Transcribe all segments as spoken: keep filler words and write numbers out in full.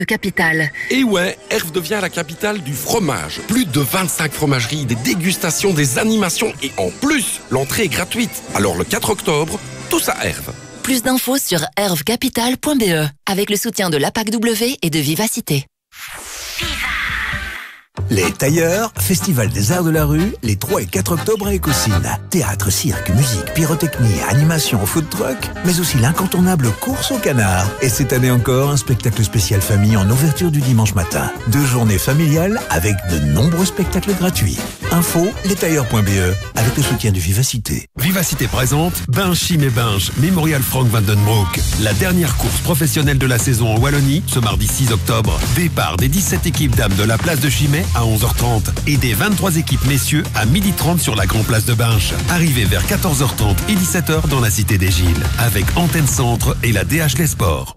Capitale. Et ouais, Herve devient la capitale du fromage. Plus de vingt-cinq fromageries, des dégustations, des animations et en plus, l'entrée est gratuite. Alors le quatre octobre, tous à Herve. Plus d'infos sur herve capitale point b e avec le soutien de l'A P A C W et de Vivacité. Les Tailleurs, Festival des Arts de la Rue, les trois et quatre octobre à Écosine. Théâtre, cirque, musique, pyrotechnie, animation, food truck, mais aussi l'incontournable course au canard. Et cette année encore, un spectacle spécial famille en ouverture du dimanche matin. Deux journées familiales avec de nombreux spectacles gratuits. Info, les tailleurs point b e avec le soutien de Vivacité. Vivacité présente Binge Chim et Binge, Mémorial Frank Van Den Broek. La dernière course professionnelle de la saison en Wallonie, ce mardi six octobre. Départ des dix-sept équipes dames de la place de Chimay à onze heures trente et des vingt-trois équipes messieurs à midi trente sur la Grand Place de Binge. Arrivée vers quatorze heures trente et dix-sept heures dans la Cité des Gilles, avec Antenne Centre et la D H Les Sports.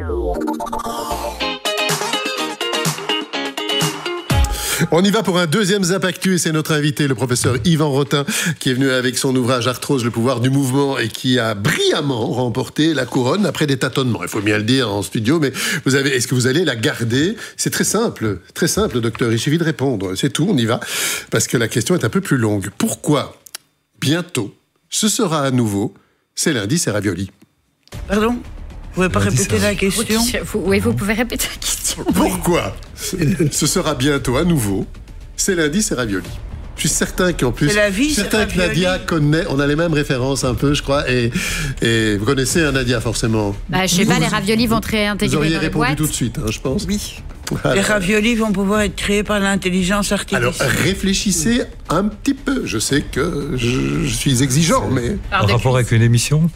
On y va pour un deuxième Zap Actu et c'est notre invité, le professeur Yvan Rotin, qui est venu avec son ouvrage Arthrose, le pouvoir du mouvement et qui a brillamment remporté la couronne après des tâtonnements. Il faut bien le dire en studio, mais vous avez, est-ce que vous allez la garder? C'est très simple, très simple, docteur. Il suffit de répondre. C'est tout, on y va. Parce que la question est un peu plus longue. Pourquoi, bientôt, ce sera à nouveau, c'est lundi, c'est ravioli? Pardon? Vous pouvez pas lundi, répéter la question? Oui, vous pouvez répéter la question. Pourquoi ce sera bientôt à nouveau, c'est lundi, c'est ravioli? Je suis certain qu'en plus, c'est la vie, je suis certain que Nadia connaît, on a les mêmes références un peu, je crois, et, et vous connaissez hein, Nadia forcément. Bah, je sais pas, les raviolis vont être réintégrés dans les boîtes. Vous auriez dans les répondu boîtes. tout de suite, hein, je pense. Oui. Alors, les raviolis vont pouvoir être créés par l'intelligence artificielle. Alors réfléchissez un petit peu. Je sais que je, je suis exigeant, mais en rapport avec une émission?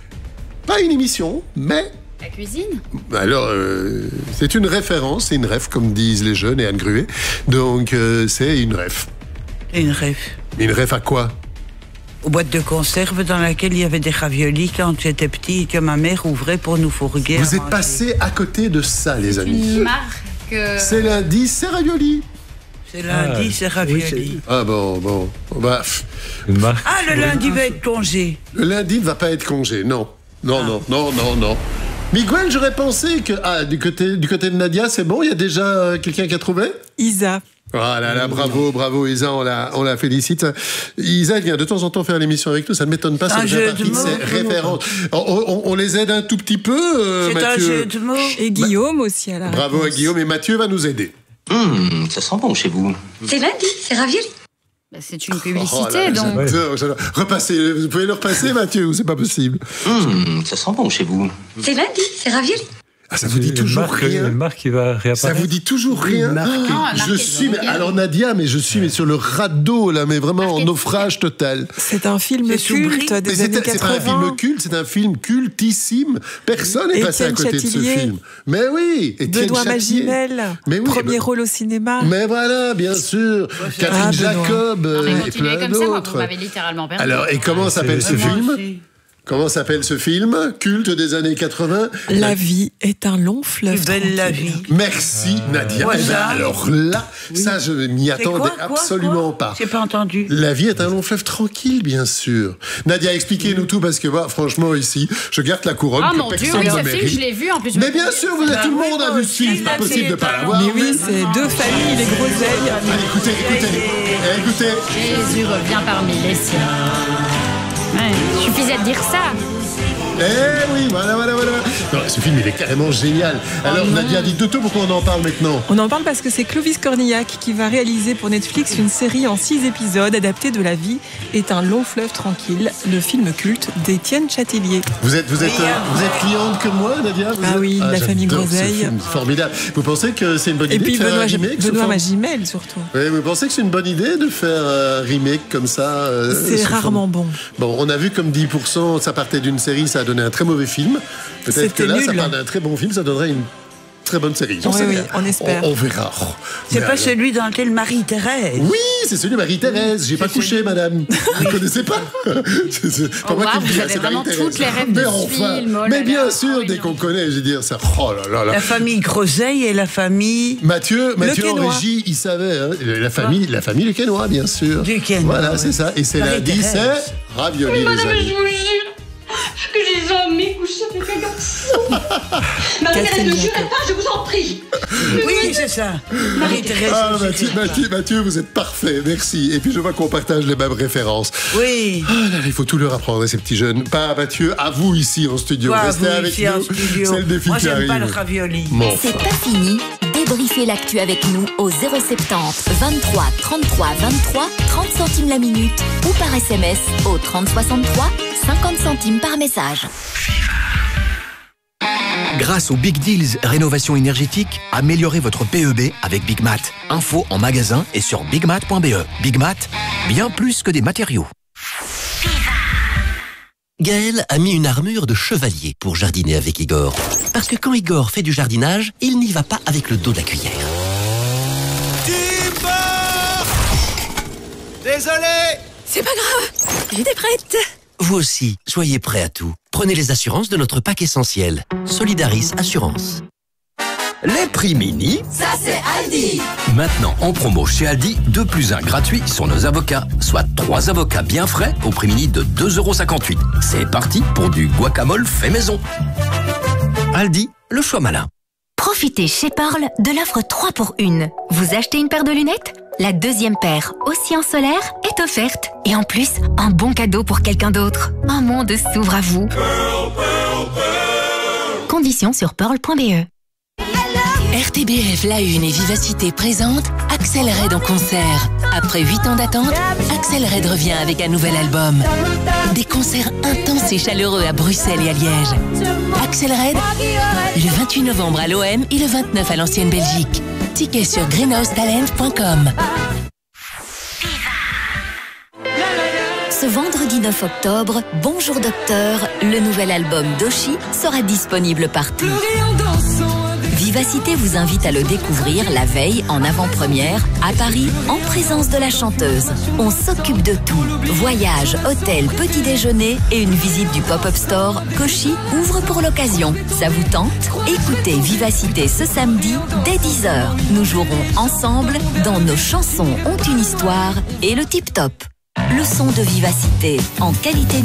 Pas une émission, mais. La cuisine? Alors, euh, c'est une référence, c'est une ref, comme disent les jeunes et Anne Gruet. Donc, euh, c'est une ref. Une ref. Une ref à quoi? Aux boîtes de conserve dans laquelle il y avait des raviolis quand j'étais petit et que ma mère ouvrait pour nous fourguer. Vous êtes passé à côté de ça, les amis. Une marque. Euh... C'est lundi, c'est ravioli. C'est lundi, ah, c'est ravioli. Oui, ah bon, bon. Bah, une marque. Ah, le lundi va être congé. Le lundi ne va pas être congé, non. Non, ah. non, non, non, non. Miguel, j'aurais pensé que... Ah, du côté, du côté de Nadia, c'est bon? Il y a déjà euh, quelqu'un qui a trouvé? Isa. Ah là là, bravo, bravo Isa, on la, on la félicite. Isa vient de temps en temps faire l'émission avec nous, ça ne m'étonne pas, c'est déjà partie de ses références. On, on, on les aide un tout petit peu, euh, c'est Mathieu. Un jeu de mots. Et Guillaume aussi à la Bravo réponse. à Guillaume, et Mathieu va nous aider. Mmh, ça sent bon chez vous. C'est lundi, c'est ravioli. Bah, c'est une publicité, oh là, donc. J'adore, j'adore. Repassez, vous pouvez le repasser, Mathieu, ou c'est pas possible? Mmh, ça sent bon chez vous. C'est lundi, c'est ravioli. Ah, ça vous dit toujours marque, rien. Une marque qui va réapparaître. Ça vous dit toujours rien. Ah, je suis, mais, alors Nadia, mais je suis mais sur le radeau là, mais vraiment en naufrage total. C'est un film culte des mais années c'est, quatre-vingts. C'est pas un film culte, c'est un film cultissime. Personne n'est passé à côté Châtillier. de ce film. Mais oui, Étienne Benoît Châtillier. Magimel, mais oui, premier mais, rôle au cinéma. Mais voilà, bien sûr. Ah, Catherine Jacob non, mais et plein comme d'autres. ça, moi, vous m'avez littéralement perdu. Alors, et comment s'appelle ce film? Comment s'appelle ce film culte des années quatre-vingts? La vie est un long fleuve. Belle la vie. Merci ah, Nadia. Voilà. Eh ben, alors là, oui. ça je m'y attendais quoi, quoi, absolument quoi pas. J'ai pas entendu. La vie est un long fleuve tranquille, bien sûr. Nadia, expliquez-nous tout parce que bah, franchement ici, je garde la couronne. Ah que mon Dieu, oui, ce film je l'ai vu en plus. Mais bien sûr, vous êtes tout le monde a vu ce film. C'est pas possible de pas l'avoir. Mais oui, c'est deux familles, les groseilles. Allez, écoutez, écoutez, écoutez. Jésus revient parmi les siens. Ouais, suffisait de dire ça. Eh oui, voilà, voilà, voilà. Non, ce film, il est carrément génial. Alors, oh Nadia, dites tout pourquoi on en parle maintenant. On en parle parce que c'est Clovis Cornillac qui va réaliser pour Netflix une série en six épisodes adaptée de La vie est un long fleuve tranquille, le film culte d'Étienne Châtillier. Vous êtes, vous êtes, euh, vous êtes cliente comme moi, Nadia? Vous ah êtes... oui, ah, la famille Groseille. Formidable. Vous pensez que c'est une bonne Et idée puis de faire Benoît, un remake? Benoît Magimel, surtout. Oui, vous pensez que c'est une bonne idée de faire un remake comme ça? Euh, c'est rarement forme... bon. Bon, on a vu comme dix pour cent, ça partait d'une série, ça a donné un très mauvais film. Peut-être C'était que là, nul. ça part d'un très bon film, ça donnerait une très bonne série. Oui, oui, on espère. On, on verra. Oh, c'est pas alors... celui dans lequel Marie-Thérèse. Oui, c'est celui de Marie-Thérèse. J'ai pas couché, madame. Vous ne connaissez pas? C'est, c'est pas oh, moi wow, qui vous avez vraiment toutes les rêves de ce enfin, film. Oh mais bien là, sûr, oh, dès qu'on connaît, je veux dire, ça. Oh là là là. La famille Groseille et la famille. Mathieu, Mathieu en régie, il savait. Hein, la famille, la famille Lequenois, bien sûr. Du Quénois. Voilà, ouais. c'est ça. Et c'est lundi, c'est ravioli, les amis. que j'ai jamais couché avec un garçon. Marie-Thérèse, ne jurez pas, je vous en prie. Oui, c'est ça. Marie-Thérèse. Ah, Mathieu, Mathieu, Mathieu, vous êtes parfait, merci. Et puis je vois qu'on partage les mêmes références. Oui. Oh là là, il faut tout leur apprendre, ces petits jeunes. Pas à Mathieu, à vous ici en studio. Quoi, Restez vous, avec ici, en nous. studio. C'est le défi Moi, qui j'aime arrive. pas le ravioli. Bon. C'est pas fini. Débriefez l'actu avec nous au zéro soixante-dix vingt-trois trente-trois vingt-trois, trente centimes la minute ou par S M S au trente soixante-trois, cinquante centimes par message. Grâce aux Big Deals Rénovation énergétique, améliorez votre P E B avec Big Mat. Info en magasin et sur bigmat point b e. Big Mat, bien plus que des matériaux. Gaël a mis une armure de chevalier pour jardiner avec Igor. Parce que quand Igor fait du jardinage, il n'y va pas avec le dos de la cuillère. Désolé. C'est pas grave, j'étais prête. Vous aussi, soyez prêts à tout. Prenez les assurances de notre pack essentiel. Solidaris Assurance. Les prix mini, Ça c'est Aldi. maintenant en promo chez Aldi, deux plus un gratuit sur nos avocats, soit trois avocats bien frais au prix mini de deux euros cinquante-huit. C'est parti pour du guacamole fait maison. Aldi, le choix malin. Profitez chez Pearl de l'offre trois pour une. Vous achetez une paire de lunettes ? La deuxième paire, aussi en solaire, est offerte. Et en plus, un bon cadeau pour quelqu'un d'autre. Un monde s'ouvre à vous. Conditions sur pearl point b e. R T B F La Une et Vivacité présentent Axel Red en concert. Après huit ans d'attente, Axel Red revient avec un nouvel album. Des concerts intenses et chaleureux à Bruxelles et à Liège. Axel Red, le vingt-huit novembre à l'O M et le vingt-neuf à l'Ancienne Belgique. Tickets sur greenhouse talent point com. Ce vendredi neuf octobre, Bonjour Docteur, le nouvel album d'Oshi sera disponible partout. Vivacité vous invite à le découvrir la veille en avant-première à Paris en présence de la chanteuse. On s'occupe de tout. Voyage, hôtel, petit déjeuner et une visite du pop-up store qu'Oshi ouvre pour l'occasion. Ça vous tente ? Écoutez Vivacité ce samedi dès dix heures. Nous jouerons ensemble dans Nos chansons ont une histoire et le tip top. Le son de Vivacité en qualité